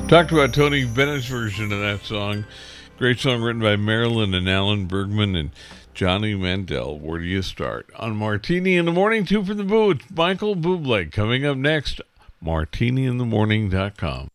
Talked about Tony Bennett's version of that song. Great song written by Marilyn and Alan Bergman and Johnny Mandel. Where do you start? On Martini in the Morning, 2 for the Boo. It's Michael Bublé coming up next. MartiniInTheMorning.com.